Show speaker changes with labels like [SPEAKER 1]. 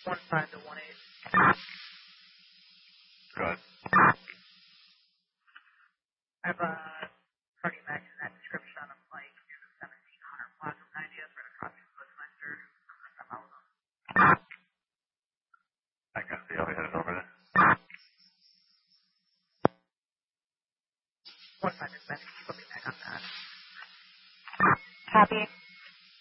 [SPEAKER 1] 15 to 18.
[SPEAKER 2] Good.
[SPEAKER 1] I have a party match in that description of like 1700 block of 90th right across from the center. I'm out of them.
[SPEAKER 2] I can see how we headed over there.
[SPEAKER 1] 15 is better. Keep me back on that.
[SPEAKER 3] Copy.